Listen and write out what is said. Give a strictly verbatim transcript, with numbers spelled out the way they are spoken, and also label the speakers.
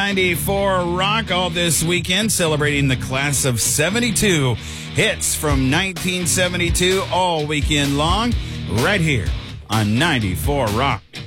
Speaker 1: ninety-four Rock all this weekend, celebrating the class of seventy-two. Hits from nineteen seventy-two all weekend long, right here on ninety-four Rock.